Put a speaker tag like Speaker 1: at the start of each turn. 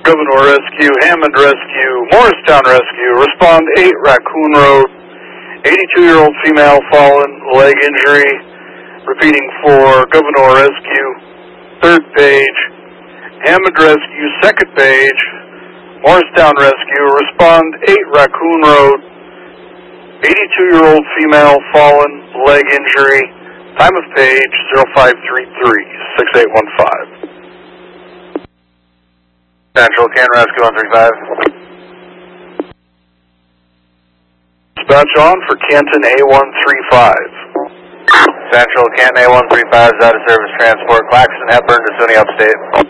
Speaker 1: Gouverneur Rescue, Hammond Rescue, Morristown Rescue. Respond 8 Raccoon Road. 82-year-old female fallen, leg injury. Repeating for Gouverneur Rescue, 3rd page. Hammond Rescue, 2nd page. Morristown Rescue. Respond 8 Raccoon Road. 82-year-old female fallen, leg injury. Time of page 0533-6815.
Speaker 2: Central, Canton Rescue 135.
Speaker 1: Dispatch on for Canton A135.
Speaker 2: Central, Canton A135 is out of service transport. Claxton, Hepburn to SUNY Upstate.